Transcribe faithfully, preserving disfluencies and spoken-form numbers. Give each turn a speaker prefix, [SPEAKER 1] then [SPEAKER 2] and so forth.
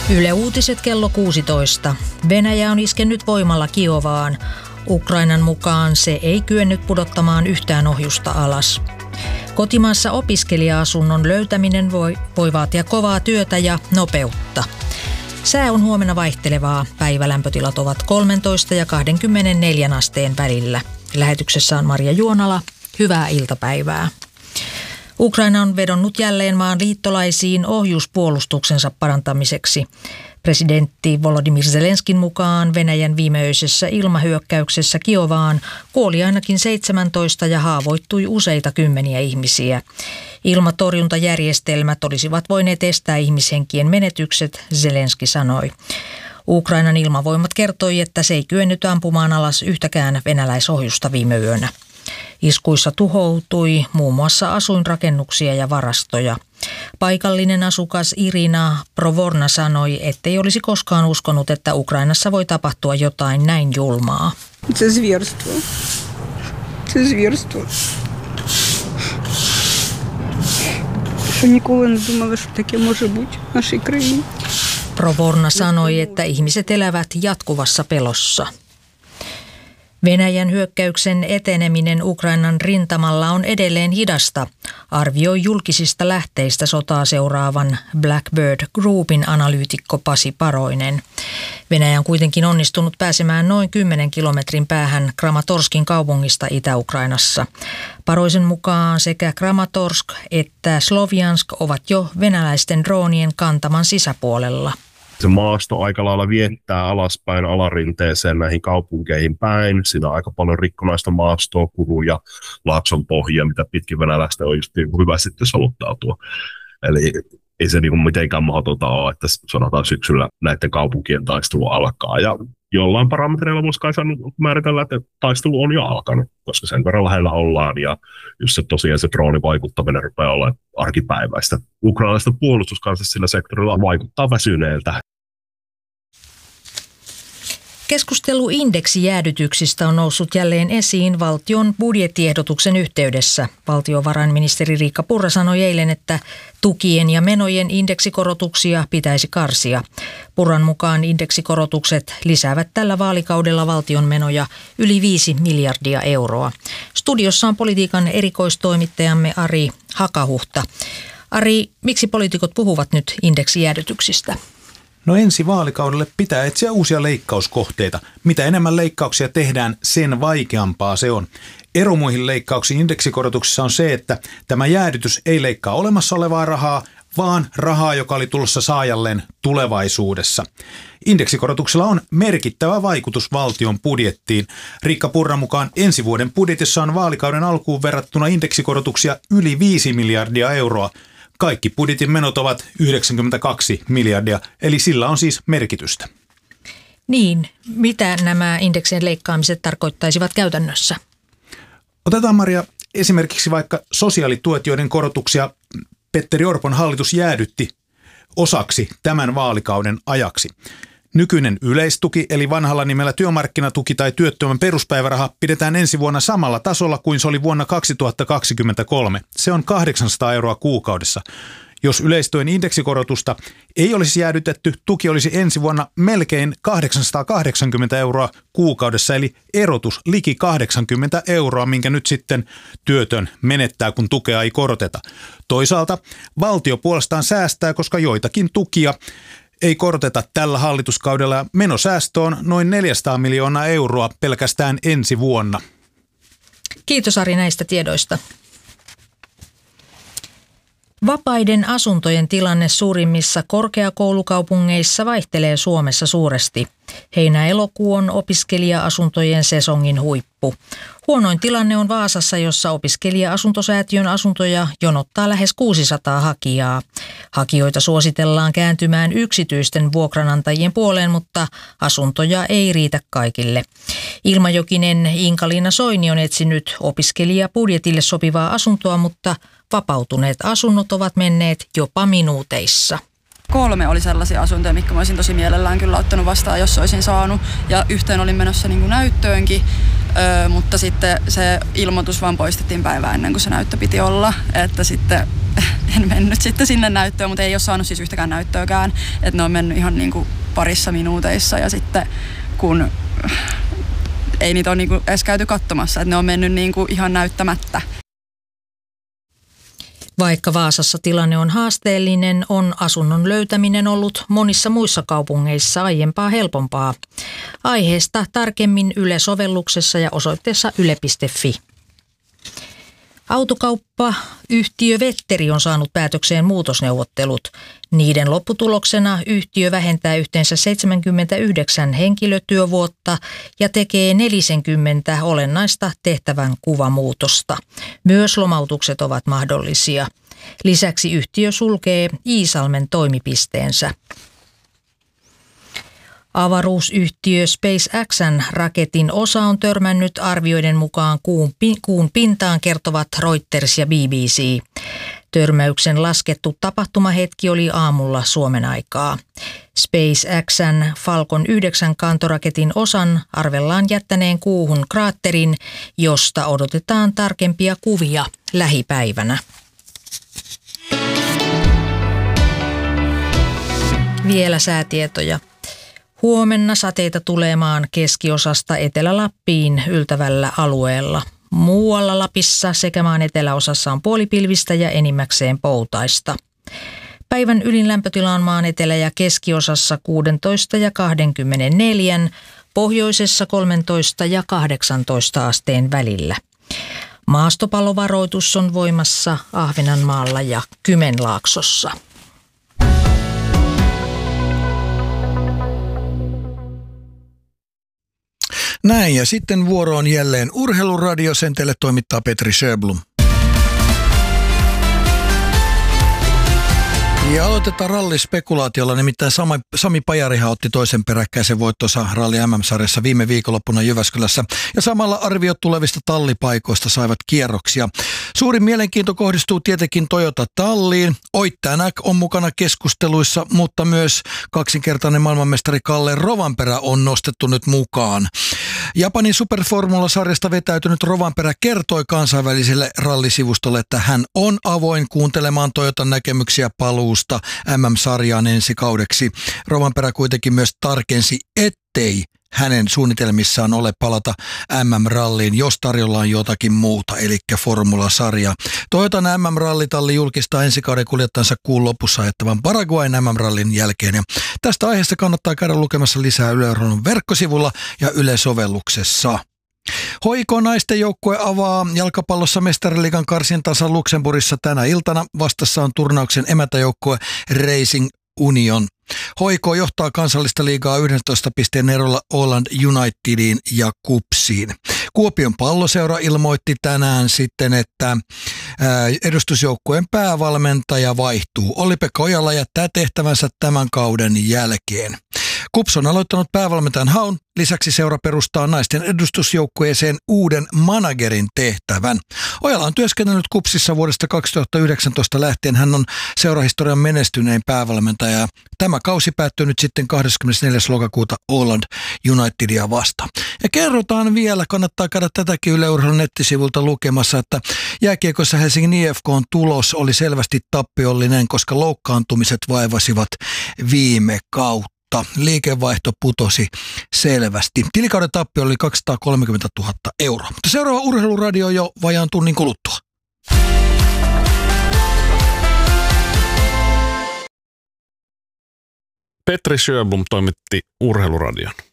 [SPEAKER 1] Yle Uutiset kello kuusitoista. Venäjä on iskenyt voimalla Kiovaan. Ukrainan mukaan se ei kyennyt pudottamaan yhtään ohjusta alas. Kotimaassa opiskelija-asunnon löytäminen voi, voi vaatia kovaa työtä ja nopeutta. Sää on huomenna vaihtelevaa. Päivälämpötilat ovat kolmetoista ja kaksikymmentäneljä asteen välillä. Lähetyksessä on Marja Juonala. Hyvää iltapäivää. Ukraina on vedonnut jälleen maan liittolaisiin ohjuspuolustuksensa parantamiseksi. Presidentti Volodymyr Zelenskin mukaan Venäjän viimeisessä ilmahyökkäyksessä Kiovaan kuoli ainakin seitsemäntoista ja haavoittui useita kymmeniä ihmisiä. Ilmatorjuntajärjestelmät olisivat voineet estää ihmishenkien menetykset, Zelenski sanoi. Ukrainan ilmavoimat kertoi, että se ei kyennyt ampumaan alas yhtäkään venäläisohjusta viime yönä. Iskuissa tuhoutui muun muassa asuinrakennuksia ja varastoja. Paikallinen asukas Irina Provorna sanoi, ettei olisi koskaan uskonut, että Ukrainassa voi tapahtua jotain näin julmaa.
[SPEAKER 2] Se zvierstvo. Se zvierstvo. Nikola не думала, що таке може бути в нашій країні.
[SPEAKER 1] Provorna sanoi, että ihmiset elävät jatkuvassa pelossa. Venäjän hyökkäyksen eteneminen Ukrainan rintamalla on edelleen hidasta, arvioi julkisista lähteistä sotaa seuraavan Blackbird Groupin analyytikko Pasi Paroinen. Venäjä on kuitenkin onnistunut pääsemään noin kymmenen kilometrin päähän Kramatorskin kaupungista Itä-Ukrainassa. Paroisen mukaan sekä Kramatorsk että Slovjansk ovat jo venäläisten droonien kantaman sisäpuolella.
[SPEAKER 3] Se maasto aika lailla viettää alaspäin alarinteeseen näihin kaupunkeihin päin. Siinä on aika paljon rikkonaista maastoa, kuruja, laakson pohjia, mitä pitkin venäläistä on just hyvä sitten soluttautua. Eli ei se niinku mitenkään mahdotonta ole, että sanotaan syksyllä näiden kaupunkien taistelu alkaa. Ja jollain parametreilla voisi kai määritellä, että taistelu on jo alkanut, koska sen verran lähellä ollaan. Ja just se tosiaan se droonivaikuttaminen rupeaa olla arkipäiväistä. Ukrainalaista puolustuskansa sillä sektorilla vaikuttaa väsyneeltä.
[SPEAKER 1] Keskustelu indeksijäädytyksistä on noussut jälleen esiin valtion budjettiehdotuksen yhteydessä. Valtiovarainministeri Riikka Purra sanoi eilen, että tukien ja menojen indeksikorotuksia pitäisi karsia. Purran mukaan indeksikorotukset lisäävät tällä vaalikaudella valtion menoja yli viisi miljardia euroa. Studiossa on politiikan erikoistoimittajamme Ari Hakahuhta. Ari, miksi poliitikot puhuvat nyt indeksijäädytyksistä?
[SPEAKER 4] No ensi vaalikaudelle pitää etsiä uusia leikkauskohteita. Mitä enemmän leikkauksia tehdään, sen vaikeampaa se on. Ero muihin leikkauksiin indeksikorotuksissa on se, että tämä jäädytys ei leikkaa olemassa olevaa rahaa, vaan rahaa, joka oli tulossa saajalleen tulevaisuudessa. Indeksikorotuksella on merkittävä vaikutus valtion budjettiin. Riikka Purran mukaan ensi vuoden budjetissa on vaalikauden alkuun verrattuna indeksikorotuksia yli viisi miljardia euroa. Kaikki budjetin menot ovat yhdeksänkymmentäkaksi miljardia, eli sillä on siis merkitystä.
[SPEAKER 1] Niin, mitä nämä indeksien leikkaamiset tarkoittaisivat käytännössä?
[SPEAKER 4] Otetaan, Maria, esimerkiksi vaikka sosiaalituet, joiden korotuksia Petteri Orpon hallitus jäädytti osaksi tämän vaalikauden ajaksi. Nykyinen yleistuki, eli vanhalla nimellä työmarkkinatuki tai työttömän peruspäiväraha, pidetään ensi vuonna samalla tasolla kuin se oli vuonna kaksituhattakaksikymmentäkolme. Se on kahdeksansataa euroa kuukaudessa. Jos yleistuen indeksikorotusta ei olisi jäädytetty, tuki olisi ensi vuonna melkein kahdeksansataakahdeksankymmentä euroa kuukaudessa, eli erotus liki kahdeksankymmentä euroa, minkä nyt sitten työtön menettää, kun tukea ei koroteta. Toisaalta valtio puolestaan säästää, koska joitakin tukia ei koroteta tällä hallituskaudella. Menosäästö on noin neljäsataa miljoonaa euroa pelkästään ensi vuonna.
[SPEAKER 1] Kiitos Ari näistä tiedoista. Vapaiden asuntojen tilanne suurimmissa korkeakoulukaupungeissa vaihtelee Suomessa suuresti. Heinä-elokuu on opiskelija-asuntojen sesongin huippu. Huonoin tilanne on Vaasassa, jossa opiskelija-asuntosäätiön asuntoja jonottaa lähes kuusisataa hakijaa. Hakijoita suositellaan kääntymään yksityisten vuokranantajien puoleen, mutta asuntoja ei riitä kaikille. Ilmajokinen Inka-Liina Soini on etsinyt opiskelijabudjetille sopivaa asuntoa, mutta vapautuneet asunnot ovat menneet jopa minuuteissa.
[SPEAKER 5] Kolme oli sellaisia asuntoja, mitkä mä olisin tosi mielellään kyllä ottanut vastaan, jos olisin saanut. Ja yhteen olin menossa niin kuin näyttöönkin. öö, mutta sitten se ilmoitus vaan poistettiin päivää ennen kuin se näyttö piti olla, että sitten en mennyt sitten sinne näyttöön, mutta ei ole saanut siis yhtäkään näyttöäkään, että ne on mennyt ihan niin kuin parissa minuuteissa ja sitten kun ei niitä ole niin kuin edes käyty katsomassa, että ne on mennyt niin kuin ihan näyttämättä.
[SPEAKER 1] Vaikka Vaasassa tilanne on haasteellinen, on asunnon löytäminen ollut monissa muissa kaupungeissa aiempaa helpompaa. Aiheesta tarkemmin Yle-sovelluksessa ja osoitteessa yle piste fi. Autokauppa-yhtiö Vetteri on saanut päätökseen muutosneuvottelut. Niiden lopputuloksena yhtiö vähentää yhteensä seitsemänkymmentäyhdeksän henkilötyövuotta ja tekee neljäkymmentä olennaista tehtävän kuvamuutosta. Myös lomautukset ovat mahdollisia. Lisäksi yhtiö sulkee Iisalmen toimipisteensä. Avaruusyhtiö SpaceX:n raketin osa on törmännyt arvioiden mukaan kuun, kuun pintaan, kertovat Reuters ja B B C. Törmäyksen laskettu tapahtumahetki oli aamulla Suomen aikaa. SpaceX:n Falcon yhdeksän kantoraketin osan arvellaan jättäneen kuuhun kraatterin, josta odotetaan tarkempia kuvia lähipäivänä. Vielä säätietoja. Huomenna sateita tulee maan keskiosasta Etelä-Lappiin yltävällä alueella. Muualla Lapissa sekä maan eteläosassa on puolipilvistä ja enimmäkseen poutaista. Päivän ylin lämpötila on maan etelä- ja keskiosassa kuusitoista ja kaksikymmentäneljä, pohjoisessa kolmetoista ja kahdeksantoista asteen välillä. Maastopallovaroitus on voimassa Ahvenanmaalla ja Kymenlaaksossa.
[SPEAKER 6] Näin, ja sitten vuoro on jälleen Urheiluradio, sen teille toimittaa Petri Sjöblom. Ja aloitetaan rallispekulaatiolla, nimittäin Sami, Sami Pajarihan otti toisen peräkkäisen voittonsa ralli M M-sarjassa viime viikonloppuna Jyväskylässä. Ja samalla arviot tulevista tallipaikoista saivat kierroksia. Suurin mielenkiinto kohdistuu tietenkin Toyota Talliin. Oittanak on mukana keskusteluissa, mutta myös kaksinkertainen maailmanmestari Kalle Rovanperä on nostettu nyt mukaan. Japanin Superformula-sarjasta vetäytynyt Rovanperä kertoi kansainväliselle rallisivustolle, että hän on avoin kuuntelemaan Toyotan näkemyksiä paluusta M M-sarjaan ensi kaudeksi. Rovanperä kuitenkin myös tarkensi, ettei hänen suunnitelmissaan ole palata M M-ralliin, jos tarjolla on jotakin muuta, eli Formula-sarja. Toyotan M M-rallitalli julkistaa ensi kauden kuljettajansa kuun lopussa ajattavan Paraguayn M M-rallin jälkeen. Ja tästä aiheesta kannattaa käydä lukemassa lisää Yle Urheilun verkkosivulla ja Yle-sovelluksessa. H I K-naisten joukkue avaa jalkapallossa mestariliigan karsintansa Luxemburgissa tänä iltana. Vastassa on turnauksen emätäjoukkue Racing Union. H I K johtaa kansallista liigaa yhdentoista pisteen erolla Åland Unitediin ja KuPSiin. Kuopion palloseura ilmoitti tänään sitten, että edustusjoukkueen päävalmentaja vaihtuu. Olli-Pekka Ojala jättää tehtävänsä tämän kauden jälkeen. KuPS on aloittanut päävalmentajan haun. Lisäksi seura perustaa naisten edustusjoukkueeseen uuden managerin tehtävän. Ojala on työskennellyt KuPSissa vuodesta kaksituhattayhdeksäntoista lähtien. Hän on seurahistorian menestynein päävalmentaja. Tämä kausi päättyy nyt sitten kahdeskymmenesneljäs lokakuuta Åland Unitedia vastaan. Ja kerrotaan vielä, kannattaa käydä tätäkin Yle Urheilun nettisivulta lukemassa, että jääkiekossa Helsingin I F K:n tulos oli selvästi tappiollinen, koska loukkaantumiset vaivasivat viime kautta. Liikevaihto putosi selvästi. Tilikauden tappio oli kaksisataakolmekymmentätuhatta euroa. Mutta seuraava Urheiluradio jo vajaan tunnin kuluttua.
[SPEAKER 7] Petri Sjöblom toimitti Urheiluradion.